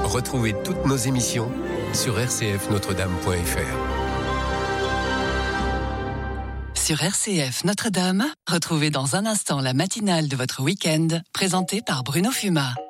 Retrouvez toutes nos émissions sur rcfnotredame.fr. Sur RCF Notre-Dame, retrouvez dans un instant la matinale de votre week-end, présentée par Bruno Fuma.